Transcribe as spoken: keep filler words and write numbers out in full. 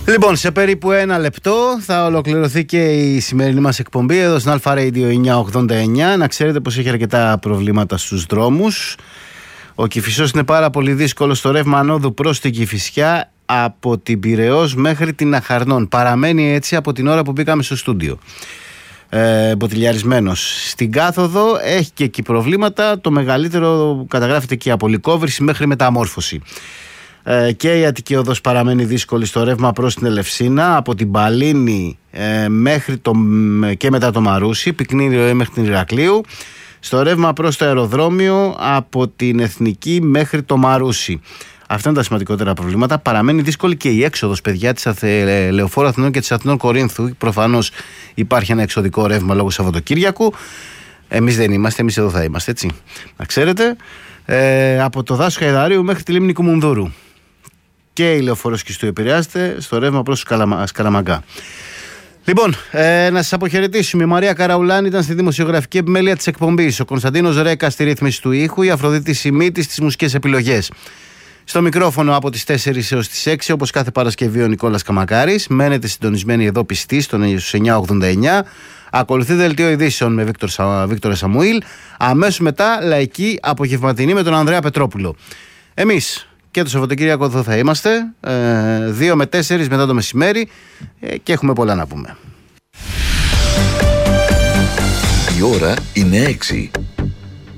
Λοιπόν, σε περίπου ένα λεπτό θα ολοκληρωθεί και η σημερινή μας εκπομπή εδώ στην Αλφα Radio εννιακόσια ογδόντα εννιά. Να ξέρετε πως έχει αρκετά προβλήματα στους δρόμους. Ο Κηφισός είναι πάρα πολύ δύσκολο στο ρεύμα ανόδου προς την Κηφισιά από την Πειραιώς μέχρι την Αχαρνών. Παραμένει έτσι από την ώρα που μπήκαμε στο στούντιο. Ε, μποτιλιαρισμένος. Στην κάθοδο έχει και εκεί προβλήματα. Το μεγαλύτερο καταγράφεται εκεί από Λυκόβρηση μέχρι Μεταμόρφωση. Ε, και η Αττική Οδός παραμένει δύσκολη στο ρεύμα προς την Ελευσίνα από την Παλίνη ε, μέχρι το, και μετά το Μαρούσι, πυκνή ροή μέχρι την Ηρακλείου. Στο ρεύμα προς το αεροδρόμιο από την Εθνική μέχρι το Μαρούσι. Αυτά είναι τα σημαντικότερα προβλήματα. Παραμένει δύσκολη και η έξοδος, παιδιά, της Αθε... Λεωφόρου Αθηνών και της Αθηνών Κορίνθου. Προφανώς υπάρχει ένα εξωδικό ρεύμα λόγω Σαββατοκύριακου. Εμείς δεν είμαστε, εμείς εδώ θα είμαστε, έτσι. Να ξέρετε. Ε, από το δάσος Χαϊδαρίου μέχρι τη λίμνη Κουμουνδούρου. Και η Λεωφόρος Κιστού επηρεάζεται στο ρεύμα προς Σκαλαμαγκά. Λοιπόν, ε, να σας αποχαιρετήσουμε. Η Μαρία Καραουλάνη ήταν στη δημοσιογραφική επιμέλεια της εκπομπής. Ο Κωνσταντίνος Ρέκα στη ρύθμιση του ήχου. Η Αφροδίτη Σιμίτη στις μουσικές επιλογές. Στο μικρόφωνο από τις τέσσερις έως τις έξι, όπως κάθε Παρασκευή, ο Νικόλας Καμακάρης. Μένετε συντονισμένοι εδώ πιστοί στον εννιακόσια ογδόντα εννιά. Ακολουθεί δελτίο ειδήσεων με Βίκτορα Σαμουήλ. Αμέσως μετά λαϊκή απογευματινή με τον Ανδρέα Πετρόπουλο. Εμείς και το Σαββατοκύριακο εδώ θα είμαστε, δύο με τέσσερις μετά το μεσημέρι, και έχουμε πολλά να πούμε. Η ώρα είναι έξι.